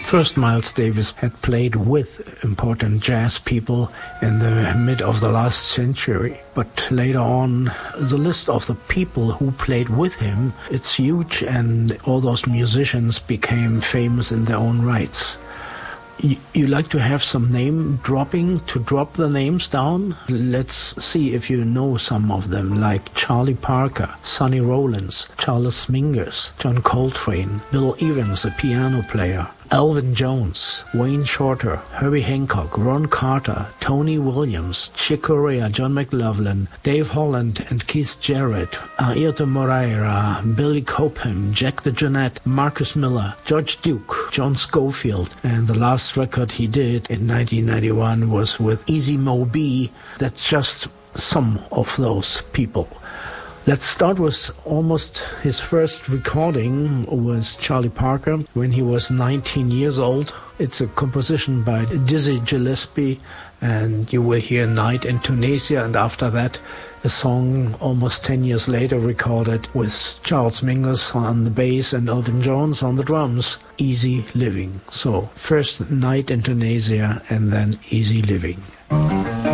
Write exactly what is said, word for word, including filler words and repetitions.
First, Miles Davis had played with important jazz people in the mid of the last century. But later on, the list of the people who played with him, it's huge, and all those musicians became famous in their own rights. You, you like to have some name dropping, to drop the names down? Let's see if you know some of them, like Charlie Parker, Sonny Rollins, Charles Mingus, John Coltrane, Bill Evans, a piano player, Elvin Jones, Wayne Shorter, Herbie Hancock, Ron Carter, Tony Williams, Chick Corea, John McLaughlin, Dave Holland and Keith Jarrett, Airto Moreira, Billy Cobham, Jack DeJohnette, Marcus Miller, George Duke, John Scofield, and the last record he did in nineteen ninety-one was with Easy Mo Bee. That's just some of those people. Let's start with almost his first recording was Charlie Parker when he was nineteen years old. It's a composition by Dizzy Gillespie, and you will hear Night in Tunisia, and after that a song almost ten years later recorded with Charles Mingus on the bass and Elvin Jones on the drums, Easy Living. So first Night in Tunisia and then Easy Living.